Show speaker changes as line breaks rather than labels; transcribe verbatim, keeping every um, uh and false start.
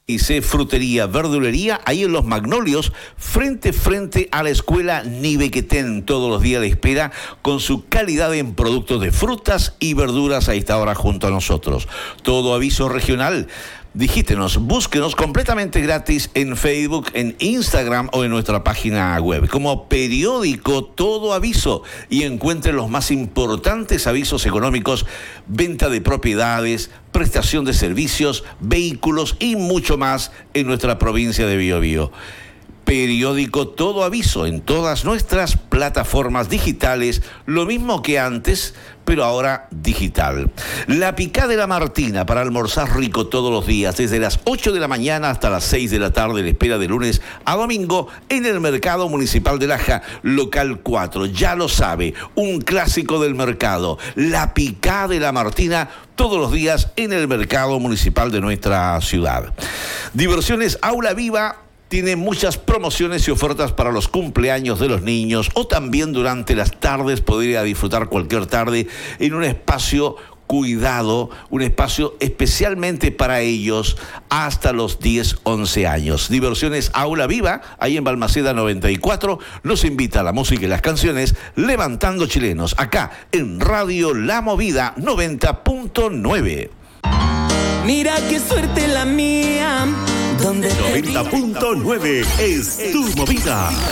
Y C Frutería, Verdulería, ahí en Los Magnolios, frente frente a la escuela Nivequetén. Todos los días le espera con su calidad en productos de frutas y verduras a esta hora junto a nosotros. Todo aviso regional. Digítenos, búsquenos completamente gratis en Facebook, en Instagram o en nuestra página web como Periódico Todo Aviso y encuentre los más importantes avisos económicos, venta de propiedades, prestación de servicios, vehículos y mucho más en nuestra provincia de Biobío. Periódico Todo Aviso en todas nuestras plataformas digitales, lo mismo que antes, pero ahora digital. La Picá de la Martina para almorzar rico todos los días, desde las ocho de la mañana hasta las seis de la tarde, la espera de lunes a domingo en el Mercado Municipal de Laja, local cuatro. Ya lo sabe, un clásico del mercado. La Picá de la Martina todos los días en el Mercado Municipal de nuestra ciudad. Diversiones Aula Viva tiene muchas promociones y ofertas para los cumpleaños de los niños o también durante las tardes podría disfrutar cualquier tarde en un espacio cuidado, un espacio especialmente para ellos hasta los diez, once años. Diversiones Aula Viva, ahí en Balmaceda noventa y cuatro, nos invita a la música y las canciones Levantando Chilenos, acá en Radio La Movida noventa punto nueve.
Mira qué suerte la mía.
noventa punto nueve es tu movida.